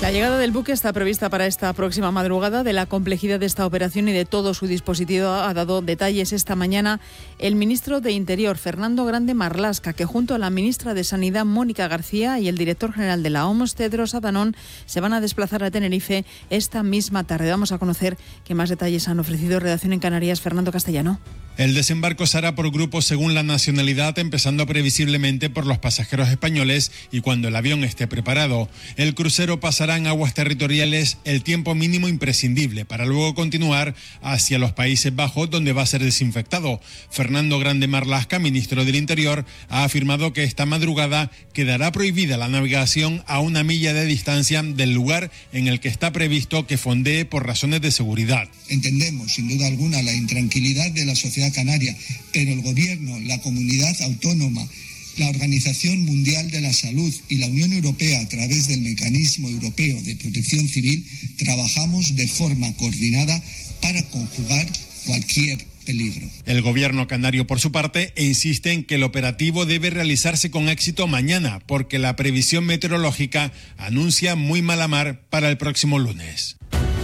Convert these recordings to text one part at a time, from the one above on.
La llegada del buque está prevista para esta próxima madrugada. De la complejidad de esta operación y de todo su dispositivo ha dado detalles esta mañana el ministro de Interior, Fernando Grande Marlaska, que junto a la ministra de Sanidad, Mónica García, y el director general de la OMS, Tedros Adhanom, se van a desplazar a Tenerife esta misma tarde. Vamos a conocer qué más detalles han ofrecido. Redacción en Canarias, Fernando Castellano. El desembarco se hará por grupos según la nacionalidad, empezando previsiblemente por los pasajeros españoles y cuando el avión esté preparado. El crucero pasará en aguas territoriales el tiempo mínimo imprescindible para luego continuar hacia los Países Bajos, donde va a ser desinfectado. Fernando Grande Marlaska, ministro del Interior, ha afirmado que esta madrugada quedará prohibida la navegación a 1 milla de distancia del lugar en el que está previsto que fondee por razones de seguridad. Entendemos, sin duda alguna, la intranquilidad de la sociedad canaria, pero el Gobierno, la comunidad autónoma, la Organización Mundial de la Salud y la Unión Europea, a través del Mecanismo Europeo de Protección Civil, trabajamos de forma coordinada para conjugar cualquier peligro. El Gobierno canario, por su parte, insiste en que el operativo debe realizarse con éxito mañana, porque la previsión meteorológica anuncia muy mala mar para el próximo lunes.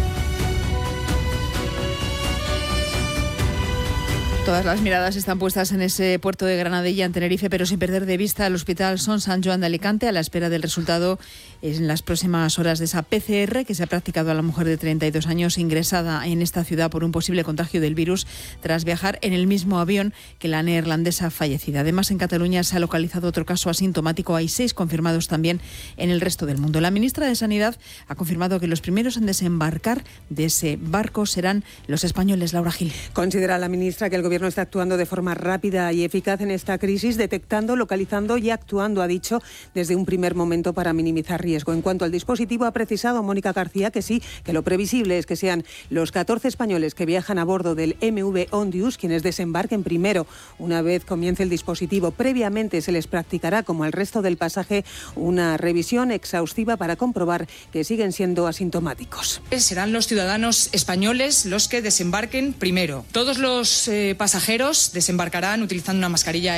Todas las miradas están puestas en ese puerto de Granadilla, en Tenerife, pero sin perder de vista el Hospital Son San Joan de Alicante, a la espera del resultado en las próximas horas de esa PCR que se ha practicado a la mujer de 32 años ingresada en esta ciudad por un posible contagio del virus tras viajar en el mismo avión que la neerlandesa fallecida. Además, en Cataluña se ha localizado otro caso asintomático. Hay 6 confirmados también en el resto del mundo. La ministra de Sanidad ha confirmado que los primeros en desembarcar de ese barco serán los españoles. Laura Gil. Considera la ministra que el Gobierno está actuando de forma rápida y eficaz en esta crisis, detectando, localizando y actuando, ha dicho, desde un primer momento para minimizar riesgo. En cuanto al dispositivo, ha precisado Mónica García que sí, que lo previsible es que sean los 14 españoles que viajan a bordo del MV Ondius quienes desembarquen primero. Una vez comience el dispositivo, previamente se les practicará, como al resto del pasaje, una revisión exhaustiva para comprobar que siguen siendo asintomáticos. Serán los ciudadanos españoles los que desembarquen primero. Todos los pasajeros desembarcarán utilizando una mascarilla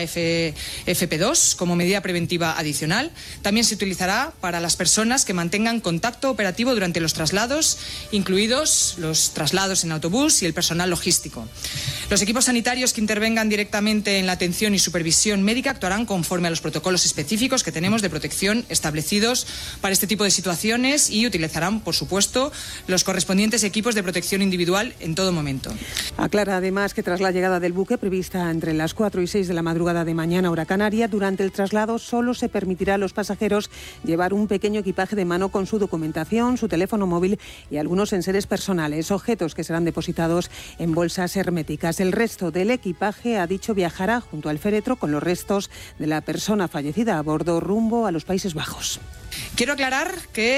FP2 como medida preventiva adicional. También se utilizará para las personas que mantengan contacto operativo durante los traslados, incluidos los traslados en autobús y el personal logístico. Los equipos sanitarios que intervengan directamente en la atención y supervisión médica actuarán conforme a los protocolos específicos que tenemos de protección establecidos para este tipo de situaciones y utilizarán, por supuesto, los correspondientes equipos de protección individual en todo momento. Aclara además que tras la llegada del buque, prevista entre las 4 y 6 de la madrugada de mañana, hora canaria, durante el traslado solo se permitirá a los pasajeros llevar un pequeño equipaje de mano con su documentación, su teléfono móvil y algunos enseres personales, objetos que serán depositados en bolsas herméticas. El resto del equipaje, ha dicho, viajará junto al féretro con los restos de la persona fallecida a bordo rumbo a los Países Bajos. Quiero aclarar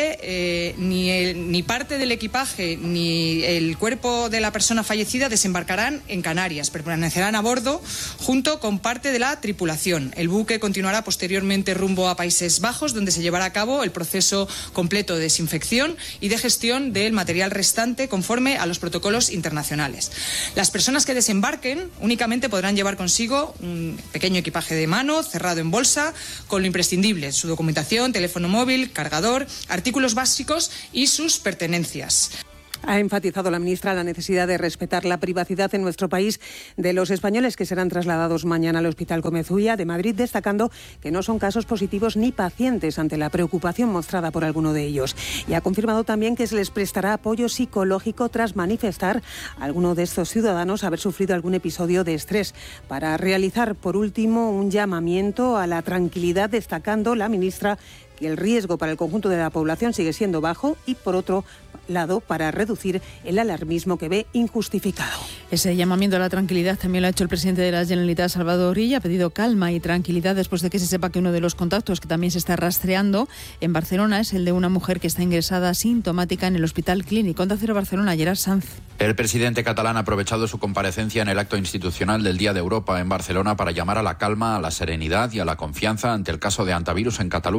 que ni parte del equipaje ni el cuerpo de la persona fallecida desembarcarán en Canarias, permanecerán a bordo junto con parte de la tripulación. El buque continuará posteriormente rumbo a Países Bajos, donde se llevará a cabo el proceso completo de desinfección y de gestión del material restante conforme a los protocolos internacionales. Las personas que desembarquen únicamente podrán llevar consigo un pequeño equipaje de mano cerrado en bolsa con lo imprescindible, su documentación, teléfono móvil, cargador, artículos básicos y sus pertenencias. Ha enfatizado la ministra la necesidad de respetar la privacidad en nuestro país de los españoles que serán trasladados mañana al Hospital Gómez Ulla de Madrid, destacando que no son casos positivos ni pacientes ante la preocupación mostrada por alguno de ellos. Y ha confirmado también que se les prestará apoyo psicológico tras manifestar a alguno de estos ciudadanos haber sufrido algún episodio de estrés. Para realizar, por último, un llamamiento a la tranquilidad, destacando la ministra que el riesgo para el conjunto de la población sigue siendo bajo y, por otro lado, para reducir el alarmismo que ve injustificado. Ese llamamiento a la tranquilidad también lo ha hecho el presidente de la Generalitat, Salvador Illa. Ha pedido calma y tranquilidad después de que se sepa que uno de los contactos que también se está rastreando en Barcelona es el de una mujer que está ingresada asintomática en el Hospital Clínic. Onda Cero Barcelona, Gerard Sanz. El presidente catalán ha aprovechado su comparecencia en el acto institucional del Día de Europa en Barcelona para llamar a la calma, a la serenidad y a la confianza ante el caso de hantavirus en Cataluña. Illa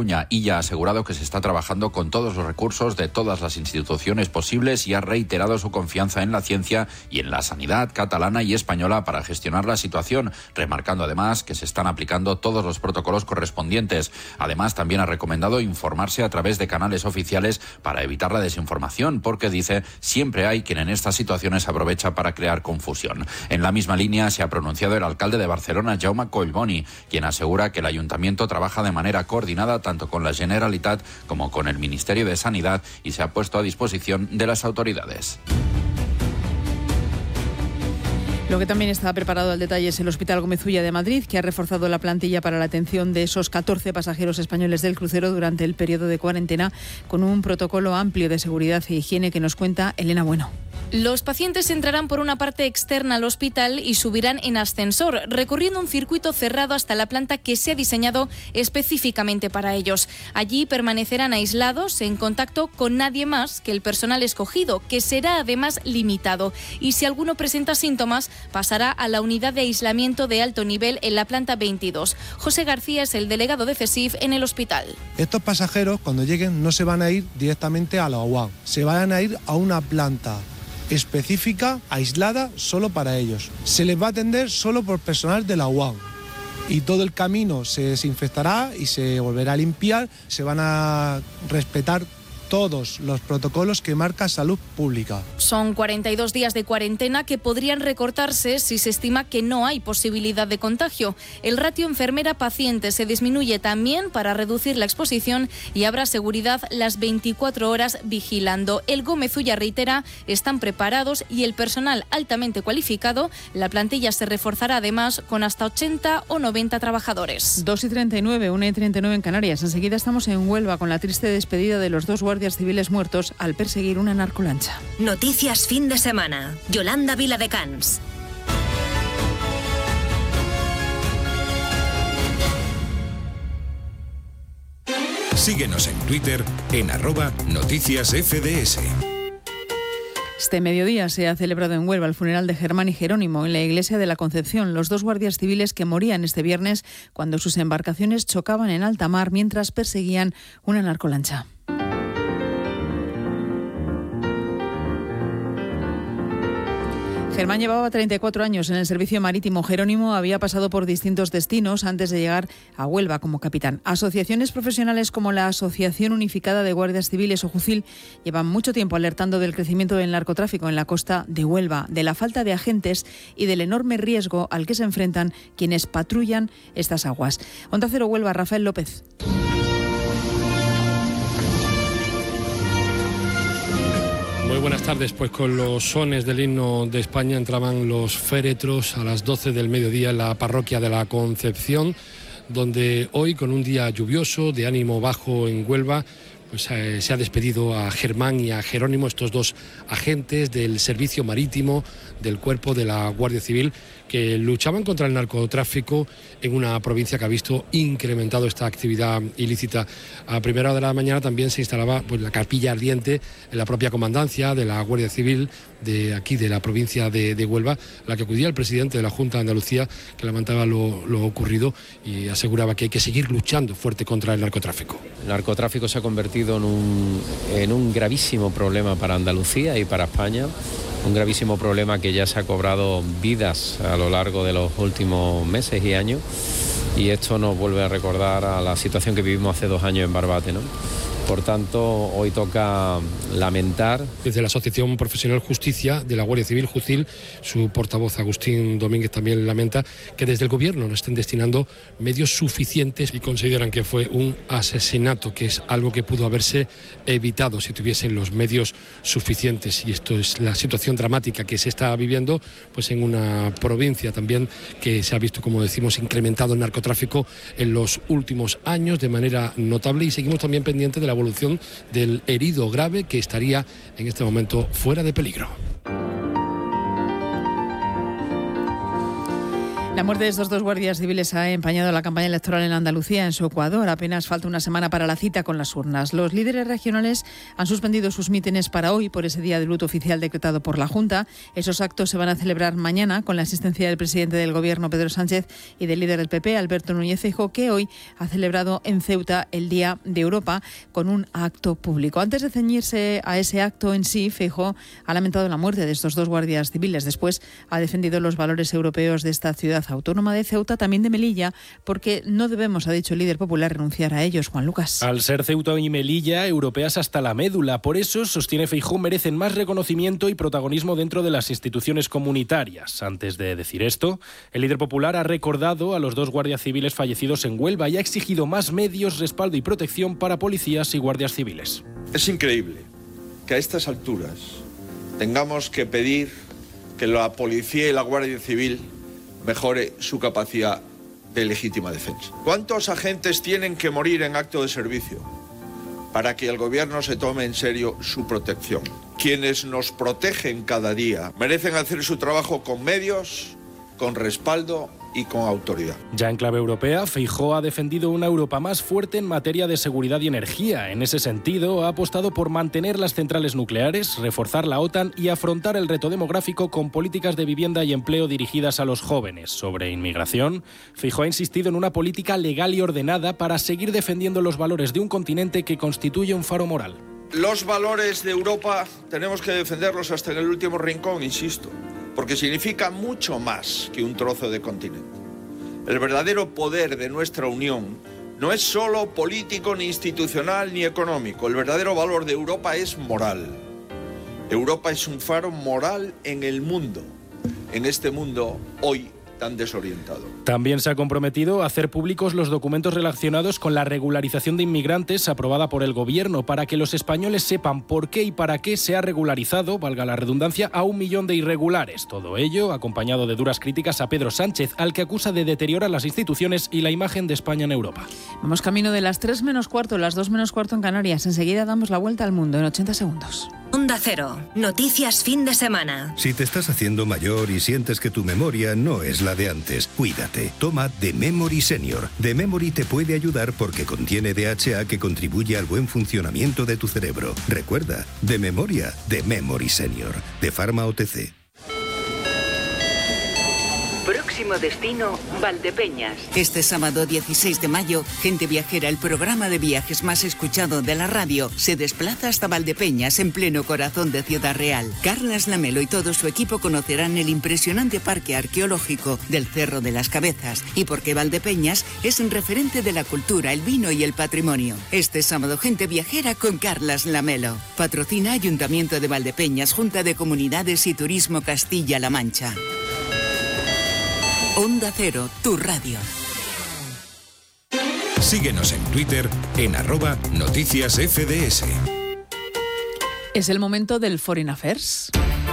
Plantilla ha asegurado que se está trabajando con todos los recursos de todas las instituciones posibles y ha reiterado su confianza en la ciencia y en la sanidad catalana y española para gestionar la situación, remarcando además que se están aplicando todos los protocolos correspondientes. Además, también ha recomendado informarse a través de canales oficiales para evitar la desinformación, porque dice siempre hay quien en estas situaciones aprovecha para crear confusión. En la misma línea se ha pronunciado el alcalde de Barcelona, Jaume Collboni, quien asegura que el ayuntamiento trabaja de manera coordinada tanto con la Generalitat como con el Ministerio de Sanidad y se ha puesto a disposición de las autoridades. Lo que también está preparado al detalle es el Hospital Gómez Ulla de Madrid, que ha reforzado la plantilla para la atención de esos 14 pasajeros españoles del crucero durante el periodo de cuarentena, con un protocolo amplio de seguridad e higiene que nos cuenta Elena Bueno. Los pacientes entrarán por una parte externa al hospital y subirán en ascensor, recorriendo un circuito cerrado hasta la planta que se ha diseñado específicamente para ellos. Allí permanecerán aislados, en contacto con nadie más que el personal escogido, que será además limitado. Y si alguno presenta síntomas, pasará a la unidad de aislamiento de alto nivel en la planta 22. José García es el delegado de CESIF en el hospital. Estos pasajeros, cuando lleguen, no se van a ir directamente a la UAM, se van a ir a una planta específica, aislada, solo para ellos. Se les va a atender solo por personal de la UAM y todo el camino se desinfectará y se volverá a limpiar. Se van a respetar todos los protocolos que marca Salud Pública. Son 42 días de cuarentena que podrían recortarse si se estima que no hay posibilidad de contagio. El ratio enfermera-paciente se disminuye también para reducir la exposición y habrá seguridad las 24 horas vigilando. El Gómez Ulla reitera, están preparados y el personal altamente cualificado. La plantilla se reforzará además con hasta 80 o 90 trabajadores. 2:39, 1:39 en Canarias. Enseguida estamos en Huelva con la triste despedida de los dos guardias civiles muertos al perseguir una narcolancha. Noticias fin de semana. Yolanda Viladecans. Síguenos en Twitter en @noticiasfds. Este mediodía se ha celebrado en Huelva el funeral de Germán y Jerónimo en la iglesia de la Concepción, los dos guardias civiles que morían este viernes cuando sus embarcaciones chocaban en alta mar mientras perseguían una narcolancha. Germán llevaba 34 años en el servicio marítimo. Jerónimo había pasado por distintos destinos antes de llegar a Huelva como capitán. Asociaciones profesionales como la Asociación Unificada de Guardias Civiles o JUCIL llevan mucho tiempo alertando del crecimiento del narcotráfico en la costa de Huelva, de la falta de agentes y del enorme riesgo al que se enfrentan quienes patrullan estas aguas. Onda Cero Huelva, Rafael López. Muy buenas tardes, pues con los sones del himno de España entraban los féretros a las 12 del mediodía en la parroquia de la Concepción, donde hoy, con un día lluvioso, de ánimo bajo en Huelva, pues se ha despedido a Germán y a Jerónimo, estos dos agentes del servicio marítimo del cuerpo de la Guardia Civil que luchaban contra el narcotráfico en una provincia que ha visto incrementado esta actividad ilícita. A primera hora de la mañana también se instalaba pues la capilla ardiente en la propia comandancia de la Guardia Civil de aquí, de la provincia de Huelva, a la que acudía el presidente de la Junta de Andalucía, que lamentaba lo ocurrido y aseguraba que hay que seguir luchando fuerte contra el narcotráfico. El narcotráfico se ha convertido en un gravísimo problema para Andalucía y para España. Un gravísimo problema que ya se ha cobrado vidas a lo largo de los últimos meses y años, y esto nos vuelve a recordar a la situación que vivimos hace 2 años en Barbate, ¿no? Por tanto, hoy toca lamentar. Desde la Asociación Profesional Justicia de la Guardia Civil, JUCIL, su portavoz Agustín Domínguez también lamenta que desde el Gobierno no estén destinando medios suficientes y consideran que fue un asesinato, que es algo que pudo haberse evitado si tuviesen los medios suficientes. Y esto es la situación dramática que se está viviendo pues en una provincia también que se ha visto, como decimos, incrementado el narcotráfico en los últimos años de manera notable, y seguimos también pendientes de la evolución del herido grave que estaría en este momento fuera de peligro. La muerte de estos dos guardias civiles ha empañado la campaña electoral en Andalucía, en su Ecuador. Apenas falta una semana para la cita con las urnas. Los líderes regionales han suspendido sus mítines para hoy por ese día de luto oficial decretado por la Junta. Esos actos se van a celebrar mañana con la asistencia del presidente del Gobierno, Pedro Sánchez, y del líder del PP, Alberto Núñez Feijóo, que hoy ha celebrado en Ceuta el Día de Europa con un acto público. Antes de ceñirse a ese acto en sí, Feijóo ha lamentado la muerte de estos dos guardias civiles. Después ha defendido los valores europeos de esta ciudad autónoma de Ceuta, también de Melilla, porque no debemos, ha dicho el líder popular, renunciar a ellos. Juan Lucas. Al ser Ceuta y Melilla europeas hasta la médula, por eso, sostiene Feijóo, merecen más reconocimiento y protagonismo dentro de las instituciones comunitarias. Antes de decir esto, el líder popular ha recordado a los dos guardias civiles fallecidos en Huelva y ha exigido más medios, respaldo y protección para policías y guardias civiles. Es increíble que a estas alturas tengamos que pedir que la policía y la Guardia Civil mejore su capacidad de legítima defensa. ¿Cuántos agentes tienen que morir en acto de servicio para que el gobierno se tome en serio su protección? Quienes nos protegen cada día merecen hacer su trabajo con medios, con respaldo y con autoridad. Ya en clave europea, Feijóo ha defendido una Europa más fuerte en materia de seguridad y energía. En ese sentido, ha apostado por mantener las centrales nucleares, reforzar la OTAN y afrontar el reto demográfico con políticas de vivienda y empleo dirigidas a los jóvenes. Sobre inmigración, Feijóo ha insistido en una política legal y ordenada para seguir defendiendo los valores de un continente que constituye un faro moral. Los valores de Europa tenemos que defenderlos hasta en el último rincón, insisto, porque significa mucho más que un trozo de continente. El verdadero poder de nuestra unión no es solo político, ni institucional, ni económico. El verdadero valor de Europa es moral. Europa es un faro moral en el mundo, en este mundo hoy tan desorientado. También se ha comprometido a hacer públicos los documentos relacionados con la regularización de inmigrantes aprobada por el Gobierno, para que los españoles sepan por qué y para qué se ha regularizado, valga la redundancia, a 1 millón de irregulares. Todo ello acompañado de duras críticas a Pedro Sánchez, al que acusa de deteriorar las instituciones y la imagen de España en Europa. Vamos camino de las 3 menos cuarto, las 2 menos cuarto en Canarias. Enseguida damos la vuelta al mundo en 80 segundos. Onda Cero. Noticias fin de semana. Si te estás haciendo mayor y sientes que tu memoria no es la de antes, cuídate. Toma The Memory Senior. The Memory te puede ayudar porque contiene DHA que contribuye al buen funcionamiento de tu cerebro. Recuerda, de memoria, The Memory Senior. De Pharma OTC. Próximo destino, Valdepeñas. Este sábado 16 de mayo, Gente Viajera, el programa de viajes más escuchado de la radio, se desplaza hasta Valdepeñas, en pleno corazón de Ciudad Real. Carlas Lamelo y todo su equipo conocerán el impresionante parque arqueológico del Cerro de las Cabezas y por qué Valdepeñas es un referente de la cultura, el vino y el patrimonio. Este sábado, Gente Viajera con Carlas Lamelo. Patrocina Ayuntamiento de Valdepeñas, Junta de Comunidades y Turismo Castilla-La Mancha. Onda Cero, tu radio. Síguenos en Twitter en @noticiasfds. Es el momento del Foreign Affairs.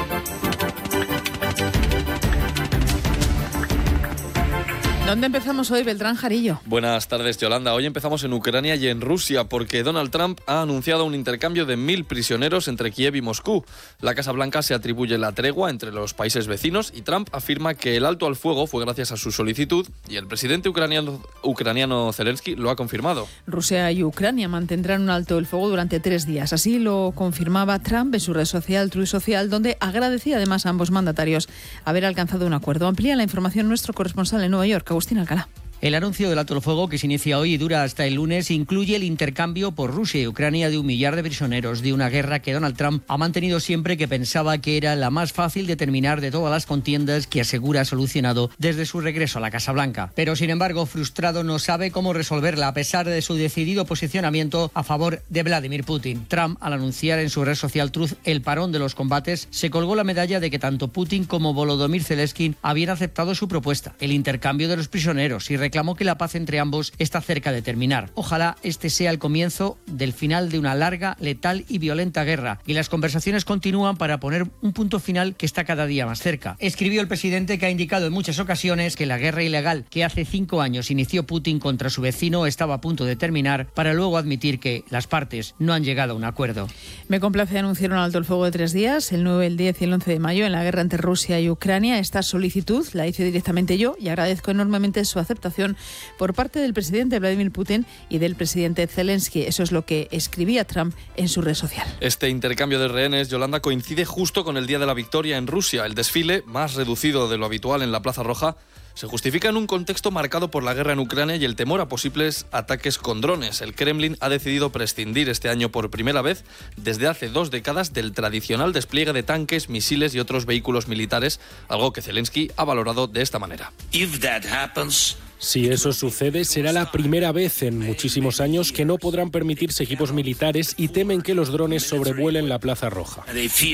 ¿Dónde empezamos hoy, Beltrán Jarillo? Buenas tardes, Yolanda. Hoy empezamos en Ucrania y en Rusia porque Donald Trump ha anunciado un intercambio de 1.000 prisioneros entre Kiev y Moscú. La Casa Blanca se atribuye la tregua entre los países vecinos y Trump afirma que el alto al fuego fue gracias a su solicitud y el presidente ucraniano Zelensky lo ha confirmado. Rusia y Ucrania mantendrán un alto el fuego durante 3 días. Así lo confirmaba Trump en su red social Truth Social, donde agradecía además a ambos mandatarios haber alcanzado un acuerdo. Amplía la información nuestro corresponsal en Nueva York, Agustín Alcalá. El anuncio del alto el fuego, que se inicia hoy y dura hasta el lunes, incluye el intercambio por Rusia y Ucrania de 1 millar de prisioneros de una guerra que Donald Trump ha mantenido siempre, que pensaba que era la más fácil de terminar de todas las contiendas, que asegura ha solucionado desde su regreso a la Casa Blanca. Pero, sin embargo, frustrado, no sabe cómo resolverla a pesar de su decidido posicionamiento a favor de Vladimir Putin. Trump, al anunciar en su red social Truth el parón de los combates, se colgó la medalla de que tanto Putin como Volodymyr Zelensky habían aceptado su propuesta, el intercambio de los prisioneros, y reclamó que la paz entre ambos está cerca de terminar. Ojalá este sea el comienzo del final de una larga, letal y violenta guerra, y las conversaciones continúan para poner un punto final que está cada día más cerca. Escribió el presidente, que ha indicado en muchas ocasiones que la guerra ilegal que hace 5 años inició Putin contra su vecino estaba a punto de terminar, para luego admitir que las partes no han llegado a un acuerdo. Me complace anunciar un alto el fuego de 3 días, el 9, el 10 y el 11 de mayo, en la guerra entre Rusia y Ucrania. Esta solicitud la hice directamente yo y agradezco enormemente su aceptación por parte del presidente Vladimir Putin y del presidente Zelensky. Eso es lo que escribía Trump en su red social. Este intercambio de rehenes, Yolanda, coincide justo con el Día de la Victoria en Rusia. El desfile, más reducido de lo habitual en la Plaza Roja, se justifica en un contexto marcado por la guerra en Ucrania y el temor a posibles ataques con drones. El Kremlin ha decidido prescindir este año por primera vez desde hace 2 décadas del tradicional despliegue de tanques, misiles y otros vehículos militares, algo que Zelensky ha valorado de esta manera. Si eso sucede, será la primera vez en muchísimos años que no podrán permitirse equipos militares y temen que los drones sobrevuelen la Plaza Roja.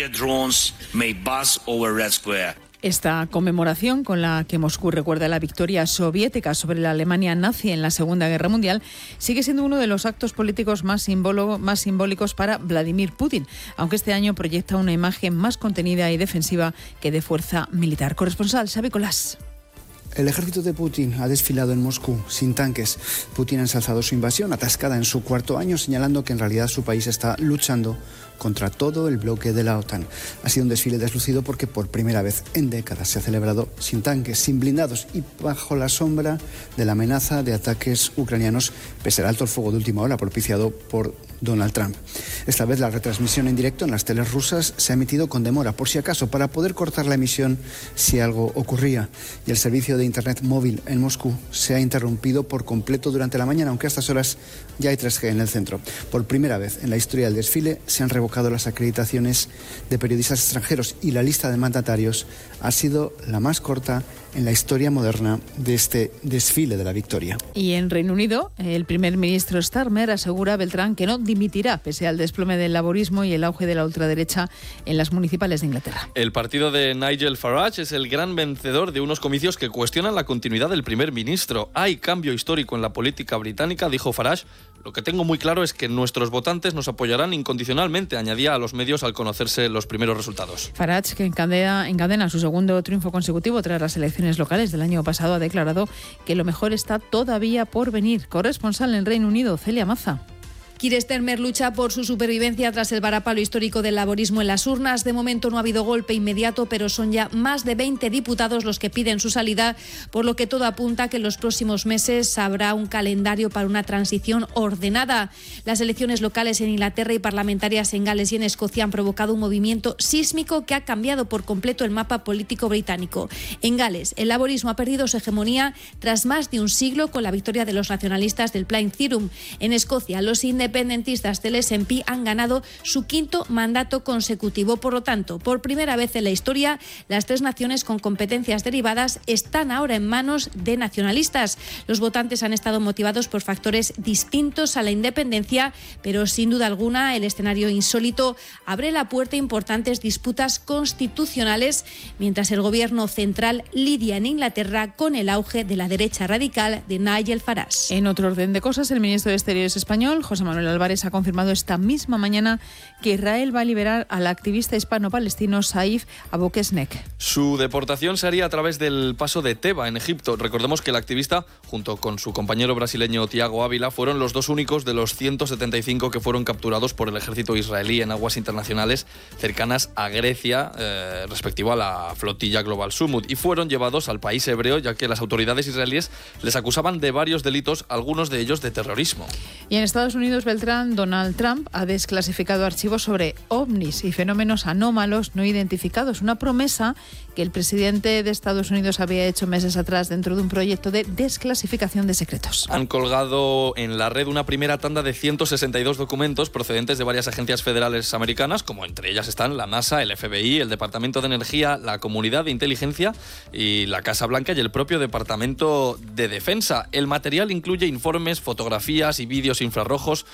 Esta conmemoración, con la que Moscú recuerda la victoria soviética sobre la Alemania nazi en la Segunda Guerra Mundial, sigue siendo uno de los actos políticos más simbólicos para Vladimir Putin, aunque este año proyecta una imagen más contenida y defensiva que de fuerza militar. Corresponsal Xavi Colás. El ejército de Putin ha desfilado en Moscú sin tanques. Putin ha ensalzado su invasión, atascada en su 4.º año, señalando que en realidad su país está luchando contra todo el bloque de la OTAN. Ha sido un desfile deslucido porque por primera vez en décadas se ha celebrado sin tanques, sin blindados y bajo la sombra de la amenaza de ataques ucranianos, pese al alto el fuego de última hora propiciado por Donald Trump. Esta vez la retransmisión en directo en las teles rusas se ha emitido con demora, por si acaso, para poder cortar la emisión si algo ocurría. Y el servicio de Internet móvil en Moscú se ha interrumpido por completo durante la mañana, aunque a estas horas ya hay 3G en el centro. Por primera vez en la historia del desfile se han revocado las acreditaciones de periodistas extranjeros y la lista de mandatarios ha sido la más corta en la historia moderna de este desfile de la victoria. Y en Reino Unido, el primer ministro Starmer asegura a Beltrán que no dimitirá pese al desplome del laborismo y el auge de la ultraderecha en las municipales de Inglaterra. El partido de Nigel Farage es el gran vencedor de unos comicios que cuestionan la continuidad del primer ministro. Hay cambio histórico en la política británica, dijo Farage. Lo que tengo muy claro es que nuestros votantes nos apoyarán incondicionalmente, añadía a los medios al conocerse los primeros resultados. Farage, que encadena su segundo triunfo consecutivo tras las elecciones locales del año pasado, ha declarado que lo mejor está todavía por venir. Corresponsal en Reino Unido, Celia Maza. Keir Starmer lucha por su supervivencia tras el varapalo histórico del laborismo en las urnas. De momento no ha habido golpe inmediato, pero son ya más de 20 diputados los que piden su salida, por lo que todo apunta que en los próximos meses habrá un calendario para una transición ordenada. Las elecciones locales en Inglaterra y parlamentarias en Gales y en Escocia han provocado un movimiento sísmico que ha cambiado por completo el mapa político británico. En Gales, el laborismo ha perdido su hegemonía tras más de un siglo con la victoria de los nacionalistas del Plaid Cymru. En Escocia, los independentistas del SNP han ganado su 5º mandato consecutivo. Por lo tanto, por primera vez en la historia, las 3 naciones con competencias derivadas están ahora en manos de nacionalistas. Los votantes han estado motivados por factores distintos a la independencia, pero sin duda alguna el escenario insólito abre la puerta a importantes disputas constitucionales, mientras el gobierno central lidia en Inglaterra con el auge de la derecha radical de Nigel Farage. En otro orden de cosas, el ministro de Exteriores español, José Manuel Álvarez, ha confirmado esta misma mañana que Israel va a liberar al activista hispano-palestino Saif Abu Kesnek. Su deportación se haría a través del paso de Teba, en Egipto. Recordemos que el activista, junto con su compañero brasileño Tiago Ávila, fueron los 2 únicos de los 175 que fueron capturados por el ejército israelí en aguas internacionales cercanas a Grecia, respectivo a la flotilla Global Summit, y fueron llevados al país hebreo, ya que las autoridades israelíes les acusaban de varios delitos, algunos de ellos de terrorismo. Y en Estados Unidos, Beltrán, Donald Trump ha desclasificado archivos sobre ovnis y fenómenos anómalos no identificados, una promesa que el presidente de Estados Unidos había hecho meses atrás dentro de un proyecto de desclasificación de secretos. Han colgado en la red una primera tanda de 162 documentos procedentes de varias agencias federales americanas, como entre ellas están la NASA, el FBI, el Departamento de Energía, la Comunidad de Inteligencia y la Casa Blanca y el propio Departamento de Defensa. El material incluye informes, fotografías y vídeos infrarrojos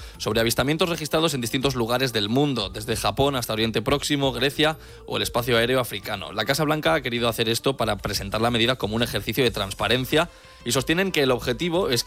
sobre avistamientos registrados en distintos lugares del mundo, desde Japón hasta Oriente Próximo, Grecia o el espacio aéreo africano. La Casa Blanca ha querido hacer esto para presentar la medida como un ejercicio de transparencia y sostienen que el objetivo es